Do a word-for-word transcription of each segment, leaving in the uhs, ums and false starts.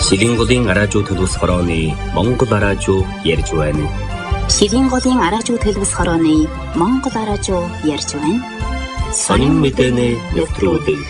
Шилийн голын араажуу төлөвс хорооны Монгол араажуу ярьж байна. Шилийн голын араажуу төлөвс хорооны Монгол араажуу ярьж байна. Сонин мэдээний нэвтрүүлэг.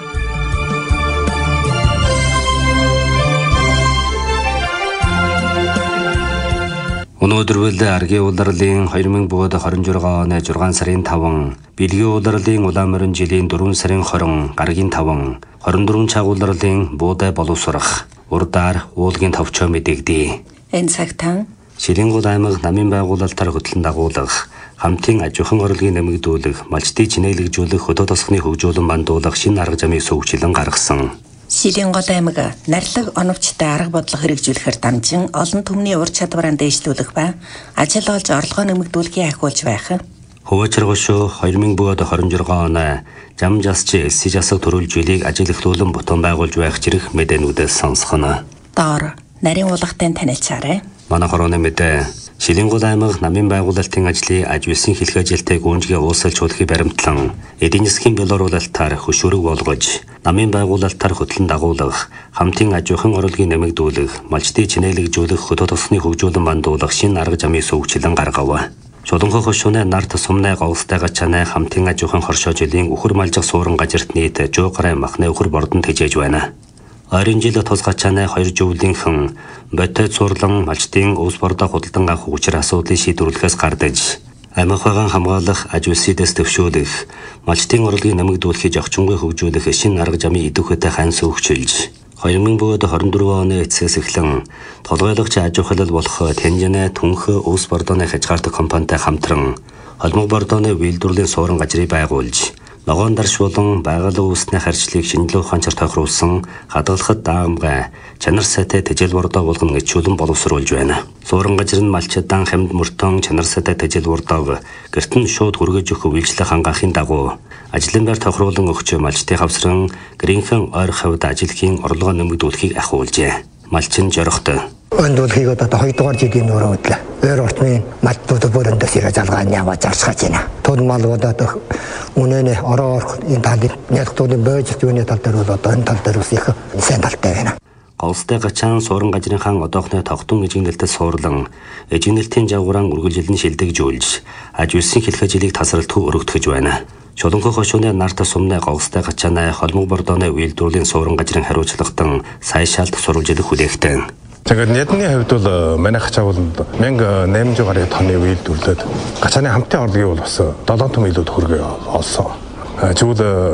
Өнөөдөр аргийн улирлын хоёр мың двадцать шесть оны зургаан сарын таван, бэлгийн улирлын улаан морин жилийн дөрвөн сарын хорин, гаргийн таван, хорин дөрвөн цаг улирлын буудай боловсрох, урдаар уулгийн товчоо мэдэгдээ. Энэ цагтаа Шилийн гол аймаг намын байгуулалтаар хөтлөн дагуулах, хамтын аж ахуйн орлогыг нэмэгдүүлэх, малчдыг чинээлэгжүүлэх, хөдөө тосгоны хөгжүүлэн бандуулах шинэ арга замыг сүүгчлэн гаргасан. Шилийн гол аймаг нарлаг оновчтой арга бодлого хэрэгжүүлэхээр дамжин олон түмний ур чадвараа дэвшлүүлэх ба ажил олж орлогоо нэмэгдүүлэхийг ахиулж байх. Хөвөчргөшөө хоёр мың двадцать шесть оны зам жасч элси жасаг төрүүлж билийг ажил эхлүүлэн бутан байгуулж байх зэрэг мэдээнүүдээс сонсгоно. Доор нарийн уулгатай танилцаарай. Манай хорооны мэдээ Шилийн гол аймаг намын байгуулалтын ажлыг аж үйлсийн хэлэх ажилтай гүнжгээ уусалжуулахыг баримтлан эдийн засгийн бэлоруулалтаар хөшүүрэг болгож намын байгуулалтаар хөтлөн дагуулах, хамтын аж ахуйн орлогыг нэмэгдүүлэх, малчдыг чинээлэгжүүлэх, хөдөө тосгоны хөгжүүлэн бандуулах шинэ арга замыг сүүгчлэн гаргав. Чулуунхаа хошууны нарт сумнай говстай гачаанай хамтын аж ахуйн хоршоо жилийн үхэр малжих суурин газарт нийт жуугарай махны үхэр бордон тэжээж байна. Ойрын жил тус гачаанай хоёр жуулийнхэн ботой цуурлан малчдын өвс бордоо худалдан авах хүчээр асуудлыг шийдвэрлэхээс гардаж, амихагаан хамгаалах, аж үйлсийдээс төвшүүлэх, малчдын орлогыг нэмэгдүүлэхийг зохицонгүй хөгжүүлэх шинэ арга замыг идэвхтэй хань сүүгчилж, хоёр мың двадцать четыре оны эцэс эхлэн толгойлогч аж ахуйлал болох Тэнжэнэ түнхэ өвс бордооны хязгаартах компанитай хамтран холбог бордооны үйлдвэрлэлийн суурин газрыг байгуулж, ногоон дарш болон байгалийн үүсний харьцлыг шинжилгээ ухаанчаар тохируулсан хадгалахад даамгай чанар сайтай тэжээл бордоо болгоно гिचүүлэн боловсруулж байна. Суурин газар нь малчадан хамт мөртөн чанар сайтай тэжээл бордоог гэрт нь шууд хүргэж өгөх үйлчлэг хангаахын дагуу ажлын байр тохируулан өгч малчдын хавсран гэрийнхэн ойр хавьд ажилхийн орлогоо нэмэгдүүлэхийг ахиулжээ. Малчин жорохтой. Өндөлхийг одоо хоёр дугаар жилийн өрөө өдлөө. Өөр орчмын малчдууд бүрэндэс ирээ залгаан яваа зарсгаж байна. Тул малууд одоо үнэнэ ороо энэ талын нягтуудын бөөж зүйний тал дээр бол одоо энэ тал дээр ус их сайн талтай байна. Голстой гачаан суурин газрынхан одоохны тогтун ижигнэлтэд суурлан ижигнэлтийн жагваран үргэлжилэн шилдэгжүүлж аж үйлсийн хэлэх ажилыг тасралтгүй өргөтгөж байна. Чулуунхаа хошууны нарт сумны голстой гачаанай холбог бордооны үйлдвэрлэлийн суурин газрын хариуцлагатан сайшаалт сурвалжилах хүлээгтэй. Тэгээд ядны хувьд бол манайх чавланд мянга найман гаруй тонны үйлдвэрлээд гачааны хамтын орлогыг бол бас долоон том илүү төгрөг олсон. Тэгвэл